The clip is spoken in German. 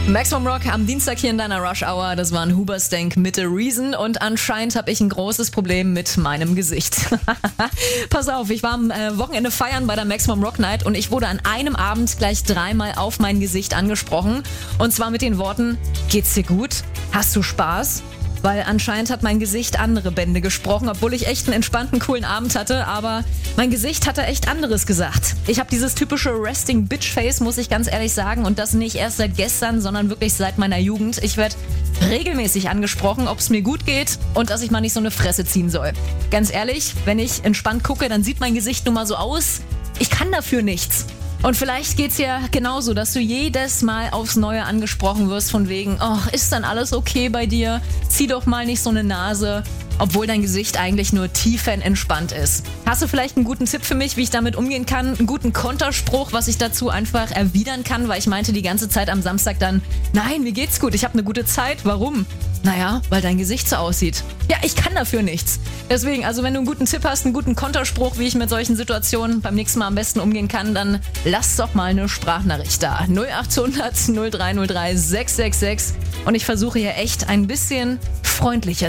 Maximum Rock am Dienstag hier in deiner Rush Hour. Das war ein Huberstank mit The Reason und anscheinend habe ich ein großes Problem mit meinem Gesicht. Pass auf, ich war am Wochenende feiern bei der Maximum Rock Night und ich wurde an einem Abend gleich 3-mal auf mein Gesicht angesprochen. Und zwar mit den Worten: Geht's dir gut? Hast du Spaß? Weil anscheinend hat mein Gesicht andere Bände gesprochen, obwohl ich echt einen entspannten, coolen Abend hatte. Aber mein Gesicht hatte echt anderes gesagt. Ich habe dieses typische Resting Bitch Face, muss ich ganz ehrlich sagen. Und das nicht erst seit gestern, sondern wirklich seit meiner Jugend. Ich werde regelmäßig angesprochen, ob es mir gut geht und dass ich mal nicht so eine Fresse ziehen soll. Ganz ehrlich, wenn ich entspannt gucke, dann sieht mein Gesicht nun mal so aus. Ich kann dafür nichts. Und vielleicht geht's ja genauso, dass du jedes Mal aufs Neue angesprochen wirst von wegen: Oh, ist dann alles okay bei dir? Zieh doch mal nicht so eine Nase, obwohl dein Gesicht eigentlich nur tiefenentspannt ist. Hast du vielleicht einen guten Tipp für mich, wie ich damit umgehen kann? Einen guten Konterspruch, was ich dazu einfach erwidern kann? Weil ich meinte die ganze Zeit am Samstag dann: Nein, mir geht's gut, ich habe eine gute Zeit. Warum? Naja, weil dein Gesicht so aussieht. Ja, ich kann dafür nichts. Deswegen, also wenn du einen guten Tipp hast, einen guten Konterspruch, wie ich mit solchen Situationen beim nächsten Mal am besten umgehen kann, dann lass doch mal eine Sprachnachricht da. 0800 0303 666. Und ich versuche hier echt ein bisschen freundlicher